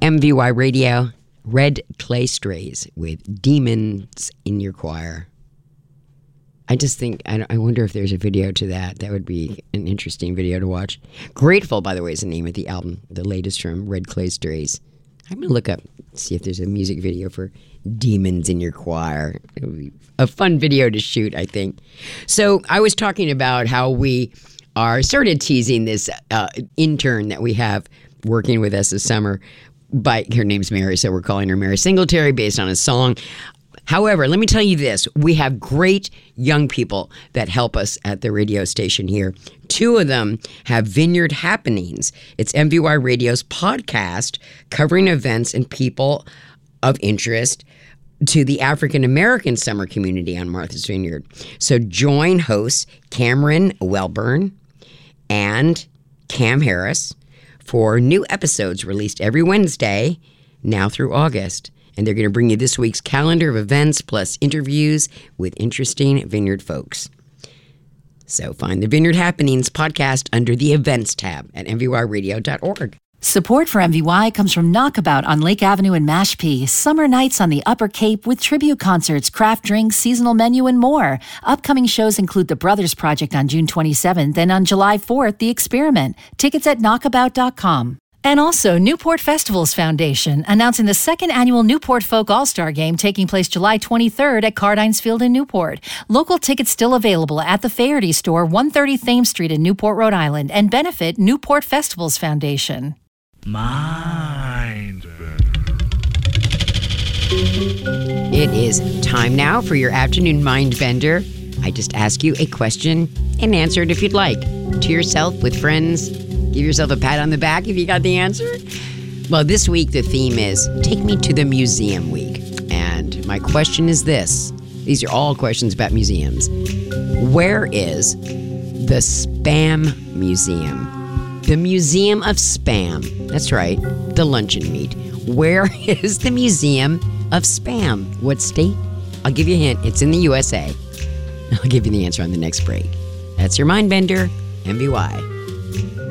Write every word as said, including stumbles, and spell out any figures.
M V Y Radio, Red Clay Strays with Demons in Your Choir. I just think, I, I wonder if there's a video to that. That would be an interesting video to watch. Grateful, by the way, is the name of the album, the latest from Red Clay Strays. I'm going to look up, see if there's a music video for Demons in Your Choir. It would be a fun video to shoot, I think. So I was talking about how we are started teasing this uh, intern that we have working with us this summer. By, her name's Mary, so we're calling her Mary Singletary based on a song. However, let me tell you this. We have great young people that help us at the radio station here. Two of them have Vineyard Happenings. It's M V Y Radio's podcast covering events and people of interest to the African-American summer community on Martha's Vineyard. So join hosts Cameron Welburn and Cam Harris for new episodes released every Wednesday now through August. And they're going to bring you this week's calendar of events plus interviews with interesting Vineyard folks. So find the Vineyard Happenings podcast under the Events tab at m v y radio dot org. Support for M V Y comes from Knockabout on Lake Avenue in Mashpee. Summer nights on the Upper Cape with tribute concerts, craft drinks, seasonal menu, and more. Upcoming shows include The Brothers Project on June twenty-seventh and on July fourth, The Experiment. Tickets at knockabout dot com. And also, Newport Festivals Foundation, announcing the second annual Newport Folk All-Star Game taking place July twenty-third at Cardines Field in Newport. Local tickets still available at the Faherty Store, one thirty Thames Street in Newport, Rhode Island, and benefit Newport Festivals Foundation. Mind It is time now for your afternoon Mind Bender. I just ask you a question and answer it if you'd like. To yourself, with friends. Give yourself a pat on the back if you got the answer. Well, this week the theme is Take Me to the Museum Week. And my question is this. These are all questions about museums. Where is the Spam Museum? The Museum of Spam. That's right, the luncheon meat. Where is the Museum of Spam? What state? I'll give you a hint. It's in the U S A. I'll give you the answer on the next break. That's your Mind Bender, M V Y.